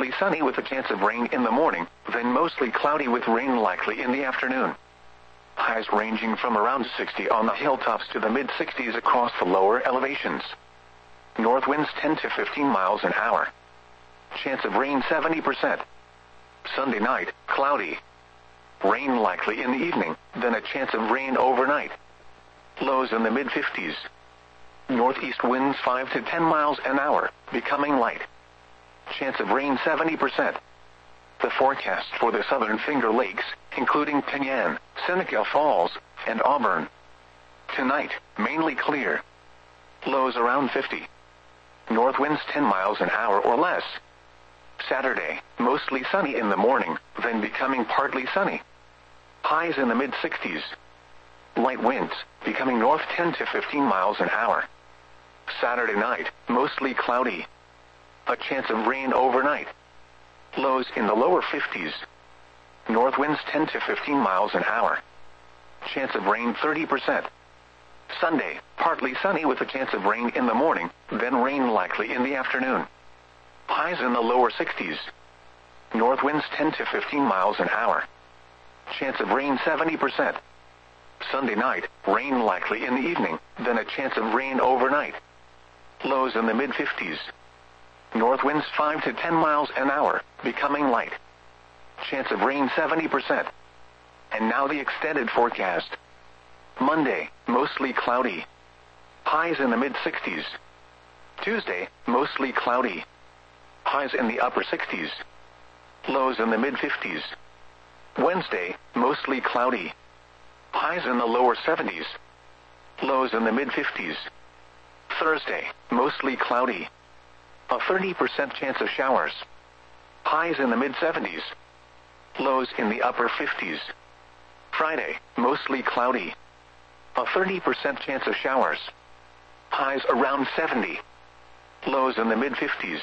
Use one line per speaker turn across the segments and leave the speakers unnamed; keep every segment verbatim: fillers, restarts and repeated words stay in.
partly sunny with a chance of rain in the morning, then mostly cloudy with rain likely in the afternoon. Highs ranging from around sixty on the hilltops to the mid sixties across the lower elevations. North winds ten to fifteen miles an hour. Chance of rain seventy percent. Sunday night, cloudy. Rain likely in the evening, then a chance of rain overnight. Lows in the mid fifties. Northeast winds five to ten miles an hour, becoming light. Chance of rain seventy percent. The forecast for the southern Finger Lakes, including Penyan, Seneca Falls, and Auburn. Tonight, mainly clear. Lows around fifty. North winds ten miles an hour or less. Saturday, mostly sunny in the morning, then becoming partly sunny. Highs in the mid sixties. Light winds, becoming north ten to fifteen miles an hour. Saturday night, mostly cloudy. A chance of rain overnight. Lows in the lower fifties. North winds ten to fifteen miles an hour. Chance of rain thirty percent. Sunday, partly sunny with a chance of rain in the morning, then rain likely in the afternoon. Highs in the lower sixties. North winds ten to fifteen miles an hour. Chance of rain seventy percent. Sunday night, rain likely in the evening, then a chance of rain overnight. Lows in the mid fifties. North winds five to ten miles an hour, becoming light. Chance of rain seventy percent. And now the extended forecast. Monday, mostly cloudy. Highs in the mid sixties. Tuesday, mostly cloudy. Highs in the upper sixties. Lows in the mid fifties. Wednesday, mostly cloudy. Highs in the lower seventies. Lows in the mid fifties. Thursday, mostly cloudy. A thirty percent chance of showers. Highs in the mid seventies. Lows in the upper fifties. Friday, mostly cloudy. A thirty percent chance of showers. Highs around seventy. Lows in the mid fifties.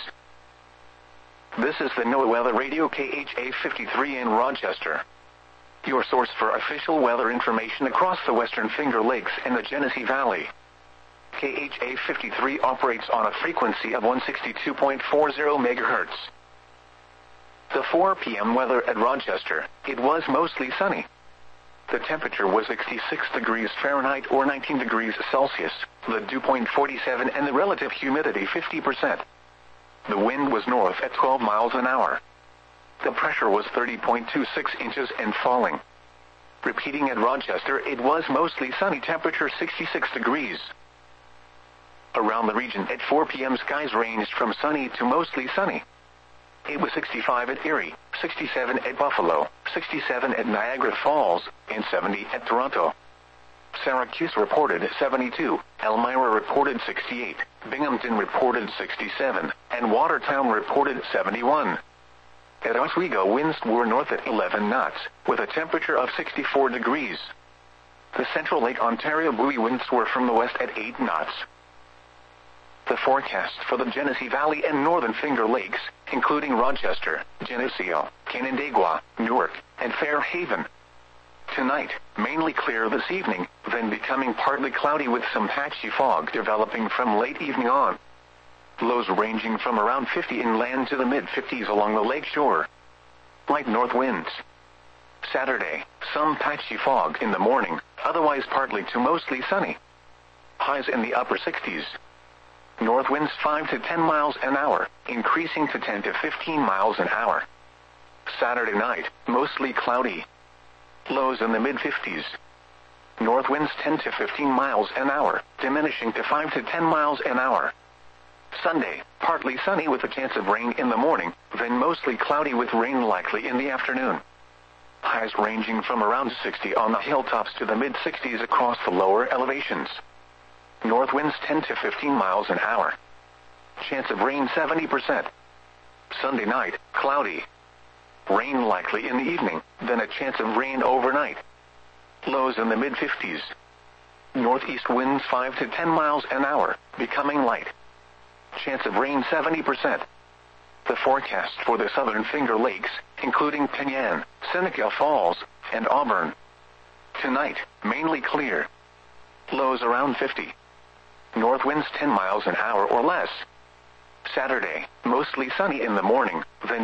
This is the NOAA Weather Radio K H A fifty-three in Rochester. Your source for official weather information across the Western Finger Lakes and the Genesee Valley. K H A fifty-three operates on a frequency of one sixty-two point four zero megahertz. The four p m weather at Rochester, it was mostly sunny. The temperature was sixty-six degrees Fahrenheit or nineteen degrees Celsius, the dew point forty-seven and the relative humidity fifty percent. The wind was north at twelve miles an hour. The pressure was thirty point two six inches and falling. Repeating at Rochester, it was mostly sunny, temperature sixty-six degrees. Around the region at four p m skies ranged from sunny to mostly sunny. It was sixty-five at Erie, sixty-seven at Buffalo, sixty-seven at Niagara Falls, and seventy at Toronto. Syracuse reported seventy-two, Elmira reported sixty-eight, Binghamton reported sixty-seven, and Watertown reported seventy-one. At Oswego, winds were north at eleven knots, with a temperature of sixty-four degrees. The Central Lake Ontario buoy winds were from the west at eight knots. The forecast for the Genesee Valley and Northern Finger Lakes, including Rochester, Geneseo, Canandaigua, Newark, and Fairhaven. Tonight, mainly clear this evening, then becoming partly cloudy with some patchy fog developing from late evening on. Lows ranging from around fifty inland to the mid fifties along the lake shore. Light north winds. Saturday, some patchy fog in the morning, otherwise partly to mostly sunny. Highs in the upper sixties. North winds five to ten miles an hour, increasing to ten to fifteen miles an hour. Saturday night, mostly cloudy. Lows in the mid fifties. North winds ten to fifteen miles an hour, diminishing to five to ten miles an hour. Sunday, partly sunny with a chance of rain in the morning, then mostly cloudy with rain likely in the afternoon. Highs ranging from around sixty on the hilltops to the mid sixties across the lower elevations. North winds ten to fifteen miles an hour. Chance of rain seventy percent. Sunday night, cloudy. Rain likely in the evening, then a chance of rain overnight. Lows in the mid fifties. Northeast winds five to ten miles an hour, becoming light. Chance of rain seventy percent. The forecast for the southern Finger Lakes, including Penyan, Seneca Falls, and Auburn. Tonight, mainly clear. Lows around fifty. North winds ten miles an hour or less. Saturday, mostly sunny in the morning,